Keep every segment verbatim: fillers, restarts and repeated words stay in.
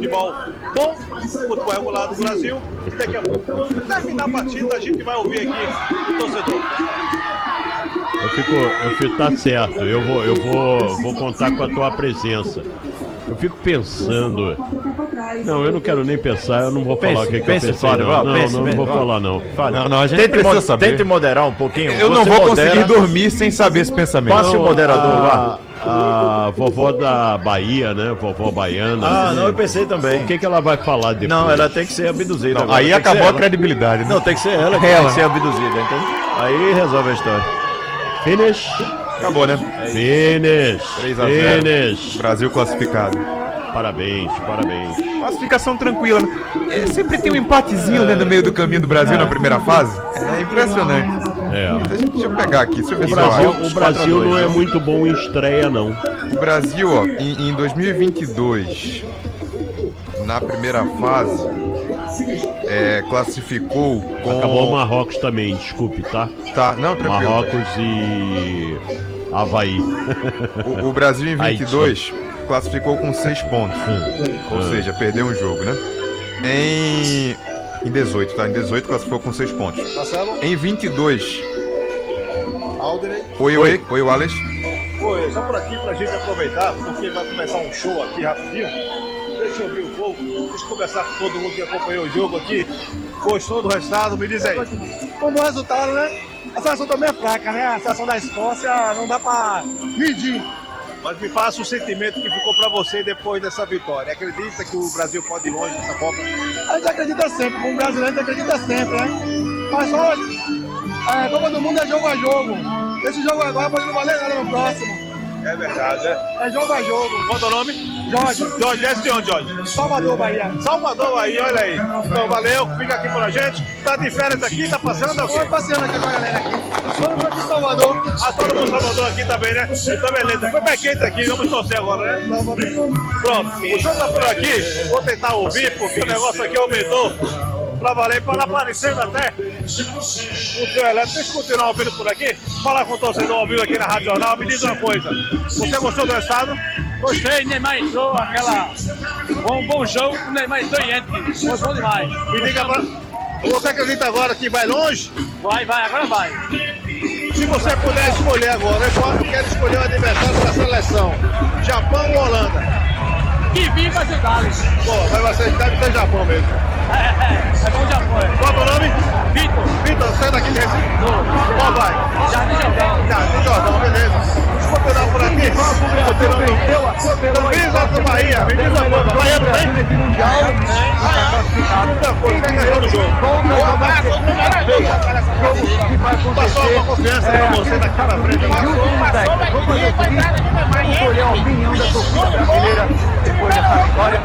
futebol bom, futebol regular do Brasil. Daqui a pouco, terminar a partida, a gente vai ouvir aqui o torcedor. Eu fico, eu fico, tá certo, eu vou, eu vou, vou contar com a tua presença. Eu fico pensando. Não, eu não quero nem pensar, eu não vou falar o que, que eu pensei. Fábio, não, não, pense, não, não pense, vou fala. falar não. Não, não, a gente Tente, precisa mo- saber. tente moderar um pouquinho. Eu não Você vou modera. conseguir dormir sem saber esse pensamento. Passe o moderador a, lá. a vovó da Bahia, né? Vovó baiana. Ah, não, eu pensei também. O que, que ela vai falar depois? Não, ela tem que ser abduzida. Não, agora, aí tem que acabou ser a ela. credibilidade, né? Não, tem que ser ela que Ela. tem que ser abduzida, entendeu? Aí resolve a história. Finish. Acabou, né? Finish. três a zero. Finish. Brasil classificado. Parabéns, parabéns. Classificação tranquila, né? É, sempre tem um empatezinho, né, no meio do caminho do Brasil na primeira fase. É impressionante. É. Deixa, deixa eu pegar aqui, deixa eu ver O se Brasil, eu acho. o Brasil não é muito bom em estreia, não. O Brasil, ó, em, em dois mil e vinte e dois, na primeira fase, é, classificou com... Acabou o Marrocos também, desculpe, tá? Tá, não, tranquilo. Marrocos e Havaí. O, o Brasil em Aí, vinte e dois classificou com seis pontos. Ou seja, perdeu um jogo, né? Em, em dezoito, tá? Em dezoito classificou com seis pontos. Marcelo, Em vinte e dois... Aldrey. Oi, oi, oi, Wallace. Oi, só por aqui pra gente aproveitar, porque vai começar um show aqui rapidinho. Deixa eu ouvir o povo, deixa eu conversar com todo mundo que acompanhou o jogo aqui. Gostou do resultado? Me diz aí. Como resultado, né? A seleção também é fraca, né? A seleção da Escócia não dá pra medir. Mas me passa o sentimento que ficou pra você depois dessa vitória. Acredita que o Brasil pode ir longe nessa Copa? A gente acredita sempre, como brasileiro a gente acredita sempre, né? Mas só, a Copa do Mundo é jogo a jogo. Esse jogo agora pode não valer nada no próximo. É verdade, é. É jogo a jogo. Qual é o nome? Jorge, Jorge, esse de onde, Jorge? Salvador, Bahia. Salvador aí, olha aí. Então, valeu, fica aqui com a gente. Tá de férias aqui, tá passeando Estou aqui? passeando aqui com a galera aqui. Todo mundo aqui em Salvador. Ah, todo mundo Salvador aqui também, né? Então, beleza. Foi pé quente aqui, vamos torcer agora, né? Pronto, o show tá por aqui. Vou tentar ouvir, porque o negócio aqui aumentou. Pra valer, para aparecendo até o teu elétrico. Deixa eu continuar ouvindo por aqui. Falar com o torcedor ao vivo aqui na Rádio Jornal. Me diz uma coisa. Você gostou do resultado? Gostei, Neymar entrou, aquela. Um bom jogo, o Neymar entrou e entra. Gostou demais. Me diga pra... Você acredita agora que vai longe? Vai, vai, agora vai. Se você puder escolher agora, eu quero escolher o adversário da seleção. Japão ou Holanda? Que viva as Gales. Pô, mas você deve ter Japão mesmo. É, é, é bom Japão. É. Qual é o nome? Vitor. Vitor, você é daqui de Recife? Qual vai? Jardim Jordão. Jardim Jordão, beleza. Deixa eu continuar por aqui. Camisa do Bahia, me diz uma coisa. Bahia não tem? Muita coisa, quem ganhou no jogo? Passou uma confiança pra você daqui pra frente. Escolher a opinião da torcida brasileira depois dessa vitória.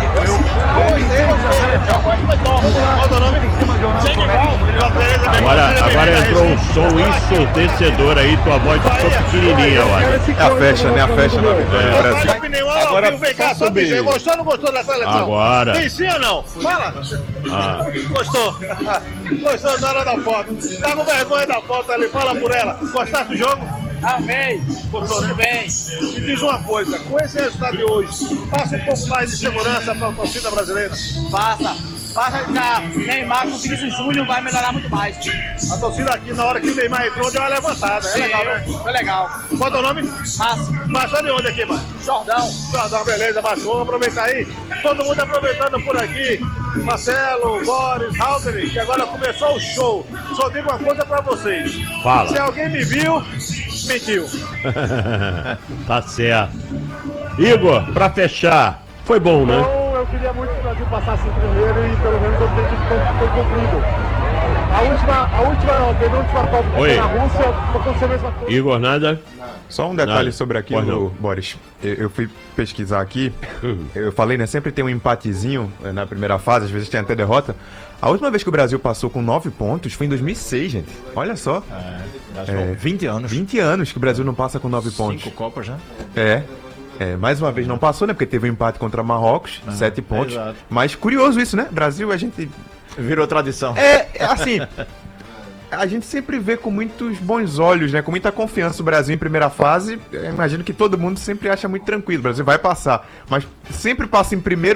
Qual é o nome? Agora, agora entrou um som ensurdecedor aí, tua voz ficou pequenininha, eu acho. É a festa, né? A festa na vitória do Brasil. Agora vem cá, só dizer, gostou ou não gostou da seleção? Agora. Tem sim ou não? Fala. Ah. Gostou? Gostou na hora da foto. Tá com vergonha da foto ali, fala por ela. Gostaste do jogo? Amém. Gostou, né? Bem. Me diz uma coisa, com esse resultado de hoje, passa um pouco mais de segurança para a torcida brasileira. Passa. Passa já. Neymar com o Vinícius Júnior vai melhorar muito mais. A torcida aqui, na hora que o Neymar entrou, deu uma levantada. É Sim, legal, né? foi legal. Qual é o nome? Massa. Márcio, de onde aqui, mano? Jordão. Jordão, beleza, Márcio. Vamos aproveitar aí. Todo mundo aproveitando por aqui. Marcelo, Boris, Halter, que agora começou o show. Só digo uma coisa pra vocês. Fala. Se alguém me viu, mentiu. Tá certo. Igor, pra fechar, foi bom, né? Então, eu queria muito que o Brasil passasse em primeiro e pelo menos o objetivo foi cumprido. A última, a última não, teve a última Copa que Oi. foi na Rússia, aconteceu a mesma coisa. Igor, nada? Só um detalhe Nada. sobre Pois aquilo, não. Boris. Eu, eu fui pesquisar aqui. Eu falei, né? Sempre tem um empatezinho eh, na primeira fase, às vezes tem até derrota. A última vez que o Brasil passou com nove pontos foi em dois mil e seis, gente. Olha só. Acho que é, vinte anos. vinte anos que o Brasil não passa com nove pontos. Cinco Copas já. É. É, mais uma vez não passou, né? Porque teve um empate contra Marrocos, sete pontos. exato. Mas curioso isso, né? Brasil, a gente. Virou tradição. É, é assim. A gente sempre vê com muitos bons olhos, né? Com muita confiança o Brasil em primeira fase. Eu imagino que todo mundo sempre acha muito tranquilo. O Brasil vai passar. Mas sempre passa em primeiro.